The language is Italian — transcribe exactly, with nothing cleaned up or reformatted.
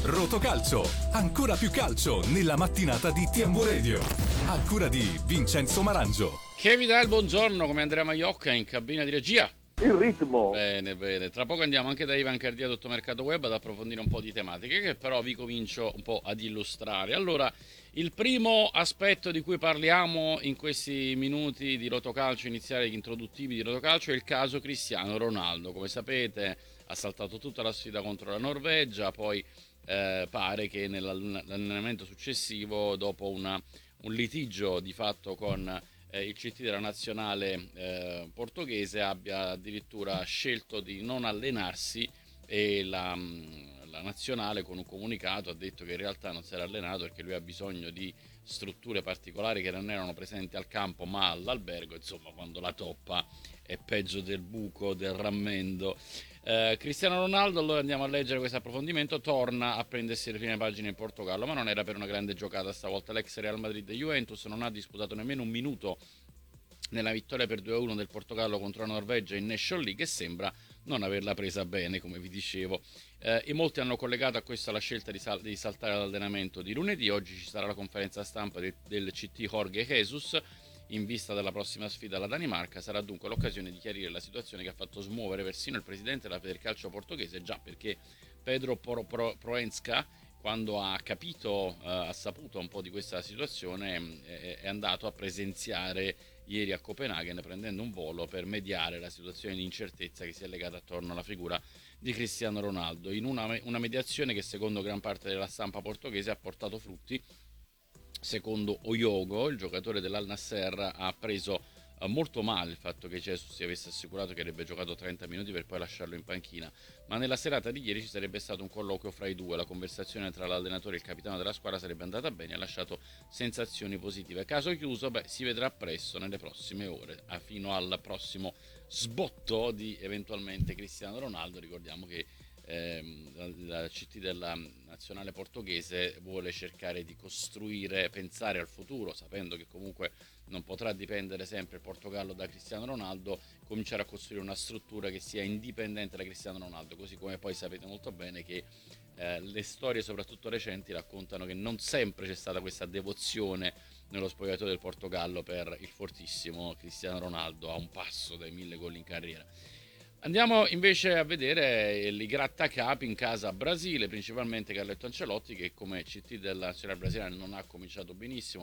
Rotocalcio, ancora più calcio nella mattinata di T M Radio. A cura di Vincenzo Marangio. Che vi dà il buongiorno come Andrea Maiocca in cabina di regia. Il ritmo. Bene, bene. Tra poco andiamo anche da Ivan Cardia, dottor Mercato Web, ad approfondire un po' di tematiche che però vi comincio un po' ad illustrare. Allora, il primo aspetto di cui parliamo in questi minuti di Rotocalcio iniziali introduttivi di Rotocalcio è il caso Cristiano Ronaldo. Come sapete ha saltato tutta la sfida contro la Norvegia, poi eh, pare che nell'allenamento successivo, dopo una, un litigio di fatto con eh, il C T della nazionale eh, portoghese, abbia addirittura scelto di non allenarsi e la, la nazionale con un comunicato ha detto che in realtà non si era allenato perché lui ha bisogno di strutture particolari che non erano presenti al campo ma all'albergo. Insomma, quando la toppa è peggio del buco, del rammendo. Eh, Cristiano Ronaldo, allora andiamo a leggere questo approfondimento, torna a prendersi le prime pagine in Portogallo, ma non era per una grande giocata stavolta. L'ex Real Madrid e Juventus non ha disputato nemmeno un minuto nella vittoria per due a uno del Portogallo contro la Norvegia in Nation League e sembra non averla presa bene, come vi dicevo. Eh, e molti hanno collegato a questo la scelta di, sal- di saltare l'allenamento di lunedì. Oggi ci sarà la conferenza stampa de- del C T Jorge Jesus in vista della prossima sfida alla Danimarca. Sarà dunque l'occasione di chiarire la situazione che ha fatto smuovere persino il presidente della Federcalcio portoghese, già perché Pedro Pro- Pro- Proenza, quando ha capito, eh, ha saputo un po' di questa situazione, eh, è andato a presenziare ieri a Copenaghen, prendendo un volo per mediare la situazione di incertezza che si è legata attorno alla figura di Cristiano Ronaldo, in una, una mediazione che secondo gran parte della stampa portoghese ha portato frutti. Secondo Oyogo, il giocatore dell'Al Nassr, ha preso eh, molto male il fatto che Jesus si avesse assicurato che avrebbe giocato trenta minuti per poi lasciarlo in panchina, ma nella serata di ieri ci sarebbe stato un colloquio fra i due, la conversazione tra l'allenatore e il capitano della squadra sarebbe andata bene e ha lasciato sensazioni positive. Caso chiuso, beh, si vedrà presto nelle prossime ore, fino al prossimo sbotto di eventualmente Cristiano Ronaldo. Ricordiamo che ehm, la C T della nazionale portoghese vuole cercare di costruire, pensare al futuro, sapendo che comunque non potrà dipendere sempre il Portogallo da Cristiano Ronaldo, cominciare a costruire una struttura che sia indipendente da Cristiano Ronaldo, così come poi sapete molto bene che eh, le storie soprattutto recenti raccontano che non sempre c'è stata questa devozione nello spogliatoio del Portogallo per il fortissimo Cristiano Ronaldo, a un passo dai mille gol in carriera. Andiamo invece a vedere i grattacapi in casa Brasile, principalmente Carletto Ancelotti, che come C T della nazionale brasiliana non ha cominciato benissimo.